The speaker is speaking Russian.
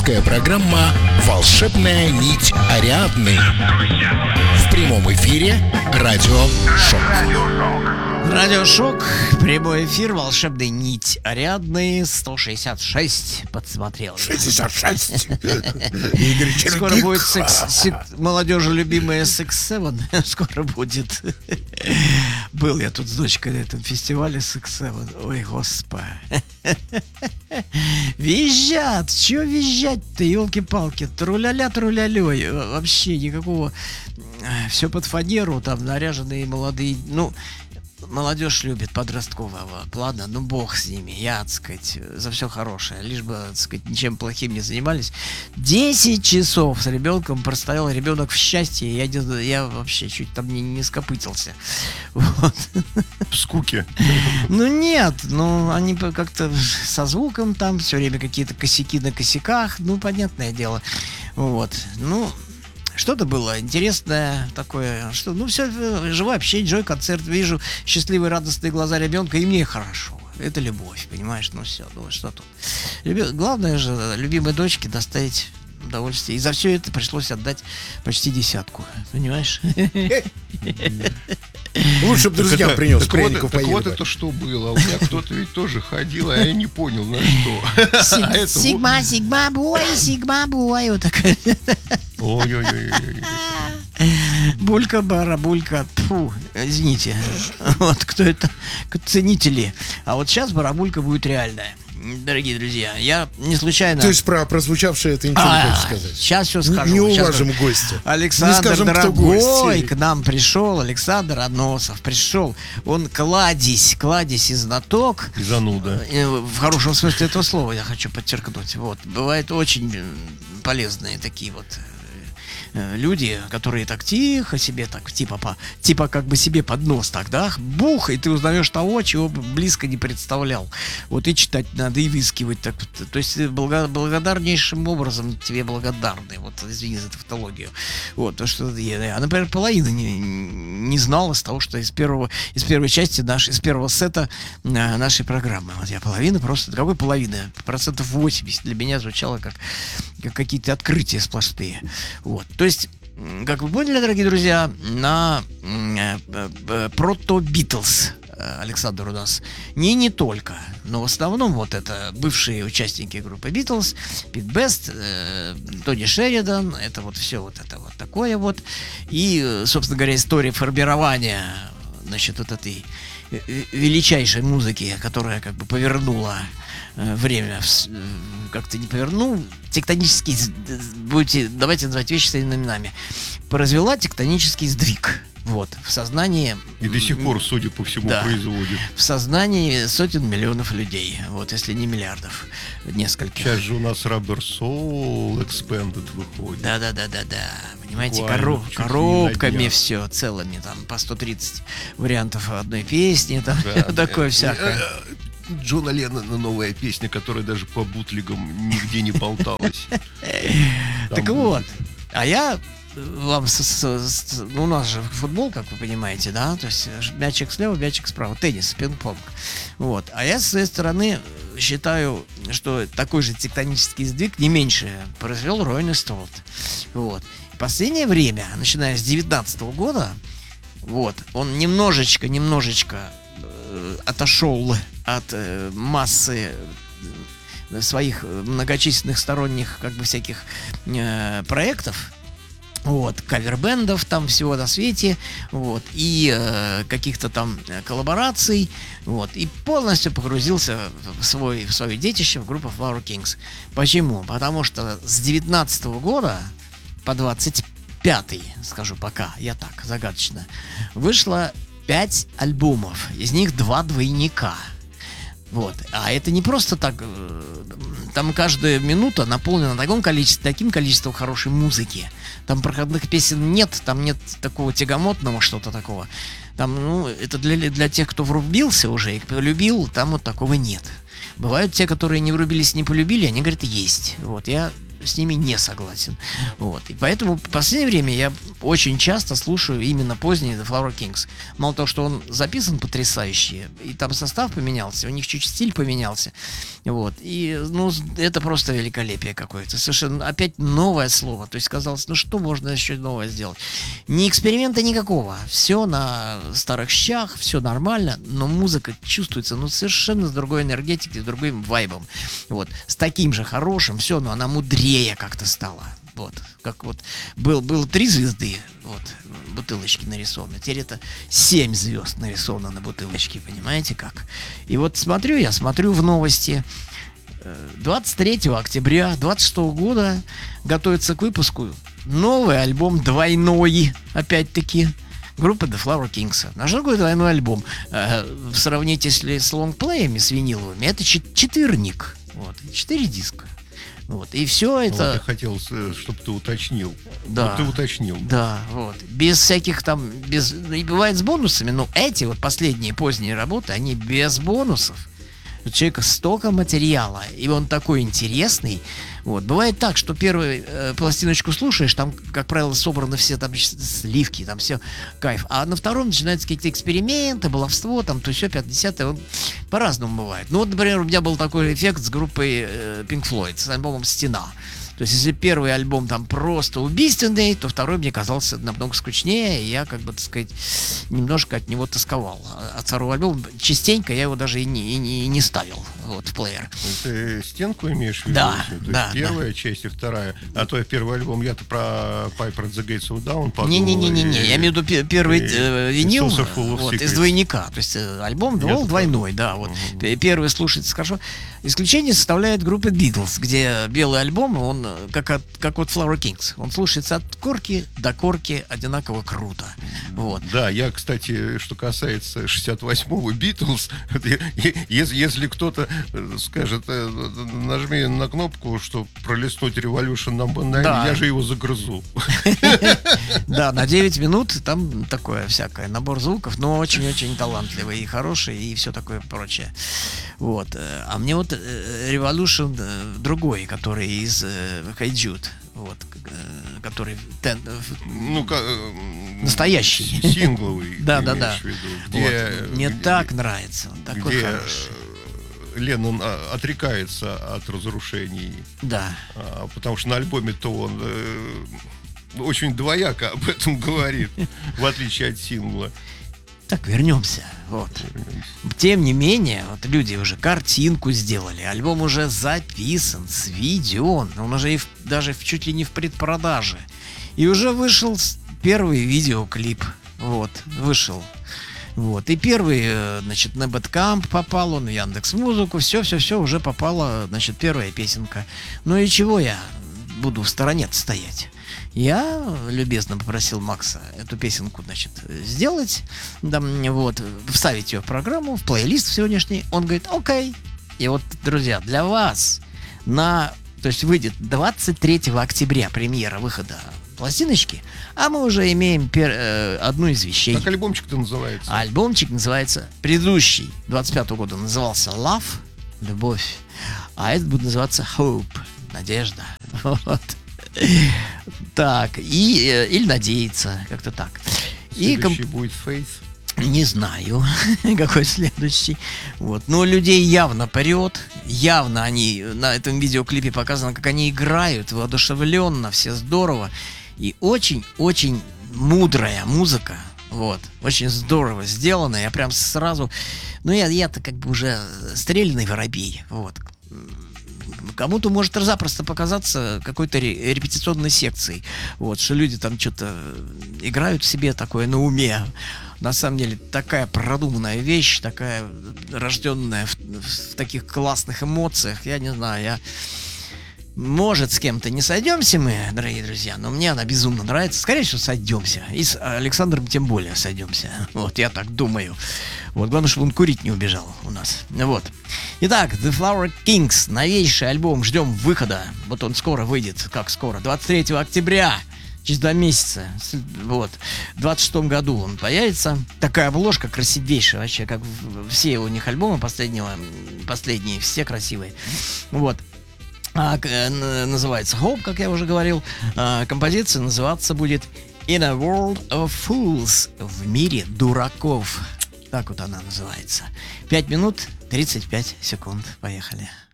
Авторская программа «Волшебная нить Ариадны». В прямом эфире Радио Шок. Радио Шок, прямой эфир, волшебная нить Ариадны, 166 подсмотрел. 66. Скоро будет молодежи любимая Sex7. Скоро будет. Был я тут с дочкой на этом фестивале Sex7. Ой, господи. Визжат. Чего визжать-то, елки-палки? Труля-ля-труля-лёй. Вообще никакого. Все под фанеру, там наряженные молодые. Ну, молодежь любит подросткового плана, ну бог с ними, я, так сказать, за все хорошее, лишь бы, так сказать, ничем плохим не занимались. 10 часов с ребенком простоял, ребенок в счастье, я вообще чуть там не скопытился. Вот. В скуке. Ну нет, ну они как-то со звуком там, все время какие-то косяки на косяках, ну понятное дело. Вот, ну... Что-то было интересное такое, что, ну, все, живое общение, живой концерт, вижу счастливые, радостные глаза ребенка, и мне хорошо. Это любовь, понимаешь, ну все, ну что тут. Главное же любимой дочке доставить удовольствие. И за все это пришлось отдать почти 10, понимаешь? Лучше бы друзьям принес пряников. Так вот это что было? У меня кто-то ведь тоже ходил, а я не понял, на что. Сигма, бой, вот такая. Ой-ой-ой. Булька, барабулька, фу, извините. Вот кто это, ценители. А вот сейчас барабулька будет реальная. Дорогие друзья, я не случайно... То есть про прозвучавшее это ничего не хочешь сказать? Сейчас все скажу. Не уважим гостя. Александр, скажем, дорогой, к нам пришел. Александр Аносов пришел. Он кладезь и знаток. И зануда. В хорошем смысле этого слова я хочу подчеркнуть. Вот. Бывают очень полезные такие вот люди, которые так тихо себе, так типа как бы себе под нос так, да, бух, и ты узнаешь того, чего близко не представлял. Вот и читать надо, и выискивать так. То есть благодарнейшим образом тебе благодарны. Вот, извини за тавтологию. Вот, то, что я, например, половина не знала с того, что из первой части из первого сета нашей программы. Вот я половина просто, какой половина? 80% для меня звучало как какие-то открытия сплошные. Вот. То есть, как вы поняли, дорогие друзья, на прото-Битлз Александр у нас не только, но в основном вот это бывшие участники группы Битлз, Пит Бест, Тони Шеридан, это вот все вот это вот такое вот. И, собственно говоря, история формирования, значит, вот этой величайшей музыки, которая как бы повернула время, как-то не повернул, тектонический, давайте называть вещи своими именами, произвела тектонический сдвиг. Вот, в сознании... И до сих пор, судя по всему, производит. В сознании сотен миллионов людей, вот, если не миллиардов, нескольких. Сейчас же у нас Rubber Soul Expanded выходит. Да. Понимаете, коробками все, целыми, там, по 130 вариантов одной песни, там, такое всякое. Джона Леннона новая песня, которая даже по бутлегам нигде не болталась. Так вот, а я вам у нас же футбол, как вы понимаете, да, то есть мячик слева, мячик справа, теннис, пинг-понг. Вот. А я с своей стороны считаю, что такой же тектонический сдвиг не меньше произвел Роллинг Стоун. Вот. В последнее время, начиная с 2019 года, вот, он немножечко отошел от массы своих многочисленных сторонних, как бы, всяких проектов, вот, кавер-бендов там всего на свете, вот, и каких-то там коллабораций, вот, и полностью погрузился в свое детище, в группу Flower Kings. Почему? Потому что с 19 года по 25-й, скажу пока, я так, загадочно, вышло 5 альбомов, из них 2 двойника. Вот. А это не просто так. Там каждая минута наполнена таким количеством хорошей музыки. Там проходных песен нет, там нет такого тягомотного что-то такого. Там, ну, это для тех, кто врубился уже и полюбил, там вот такого нет. Бывают те, которые не врубились, не полюбили, они говорят, есть. Вот, я с ними не согласен. Вот. И поэтому в последнее время я очень часто слушаю именно поздний The Flower Kings. Мало того, что он записан потрясающе, и там состав поменялся, у них чуть стиль поменялся. Вот. И, ну, это просто великолепие какое-то. Совершенно опять новое слово. То есть казалось, ну что можно еще новое сделать? Ни эксперимента никакого. Все на старых щах, все нормально, но музыка чувствуется, ну, совершенно с другой энергетикой, с другим вайбом. Вот. С таким же хорошим, все, но она мудрее как-то стала. Вот. Как вот было 3 звезды, вот, бутылочки нарисованы. Теперь это 7 звезд нарисовано на бутылочке, понимаете как? И вот смотрю в новости. 23 октября 26 года готовится к выпуску новый альбом двойной, опять-таки, группы The Flower Kings. А что такое двойной альбом? Сравните, если с лонгплеями, с виниловыми, это четырник. Вот, 4 диска. Вот, и все это... Вот я хотел, чтобы ты уточнил. Да. Вот ты уточнил. Да, вот. Без всяких там... И бывает с бонусами, но эти вот последние поздние работы, они без бонусов. У человека столько материала, и он такой интересный. Вот. Бывает так, что первую пластиночку слушаешь, там, как правило, собраны все там сливки, там все кайф. А на втором начинаются какие-то эксперименты, баловство, там, то все, 50-е, по-разному бывает. Ну вот, например, у меня был такой эффект с группой Pink Floyd, с альбомом «Стена». То есть, если первый альбом там просто убийственный, то второй мне казался намного скучнее, и я, как бы, так сказать, немножко от него тосковал. От второго альбома частенько я его даже и не ставил вот, в плеер. Ты «Стенку» имеешь в виду? Да, То да. есть первая часть и вторая. А то я первый альбом, я-то про Piper at the Gates of Dawn подумал. Не-не-не, я имею в виду первый винил вот, из двойника. То есть альбом двойной, да. Вот. Первый слушается хорошо. Исключение составляет группа Beatles, где белый альбом, он как вот Flower Kings. Он слушается от корки до корки одинаково круто. Вот. Да, я, кстати, что касается 68-го Beatles, если кто-то скажет, нажми на кнопку, чтобы пролистнуть Revolution Number 9, Да. я же его загрызу. Да, на 9 минут там такое всякое, набор звуков, но очень-очень талантливый и хороший, и все такое прочее. Вот. А мне вот Revolution другой, который из Hey Jude, вот, который настоящий. Сингловый. Да. имеешь в виду, где- Вот. Мне так нравится, он такой где хороший. Леннон отрекается от разрушений, Да. потому что на альбоме-то он очень двояко об этом говорит, в отличие от сингла. Так, вернемся. Вот. Тем не менее, вот люди уже картинку сделали, альбом уже записан, сведен, он уже даже чуть ли не в предпродаже. И уже вышел первый видеоклип. Вот, вышел. Вот. И первый, значит, на Бэдкамп попал, он в Яндекс.Музыку, все уже попало, значит, первая песенка. Ну и чего я буду в стороне стоять? Я любезно попросил Макса эту песенку, значит, сделать, да, вот, вставить ее в программу, в плейлист сегодняшний. Он говорит, окей. И вот, друзья, для вас то есть выйдет 23 октября премьера выхода пластиночки, а мы уже имеем одну из вещей. Как альбомчик-то называется? Альбомчик называется, предыдущий, 25 года, назывался Love, любовь, а этот будет называться Hope, надежда. Вот. Так, или надеяться, как-то так. Следующий будет Faith. Не знаю, какой следующий. Вот. Но людей явно прет. Явно они на этом видеоклипе показано, как они играют воодушевленно, все здорово. И очень-очень мудрая музыка. Вот. Очень здорово сделано. Я прям сразу... Ну, я-то как бы уже стрельный воробей. Вот. Кому-то может запросто показаться какой-то репетиционной секцией. Вот, что люди там что-то играют себе такое на уме. На самом деле, такая продуманная вещь, такая рожденная в таких классных эмоциях. Я не знаю, может, с кем-то не сойдемся мы, дорогие друзья, но мне она безумно нравится. Скорее всего, сойдемся. И с Александром тем более сойдемся. Вот, я так думаю. Вот, главное, чтобы он курить не убежал у нас. Вот. Итак, The Flower Kings, новейший альбом, ждем выхода. Вот он скоро выйдет. Как скоро? 23 октября. Через 2 месяца. Вот. В 26-м году он появится. Такая обложка красивейшая вообще, как все у них альбомы последние, все красивые. Вот. Называется Hope, как я уже говорил. Композиция называться будет In a World of Fools. В мире дураков. Так вот она называется. 5 минут 35 секунд. Поехали.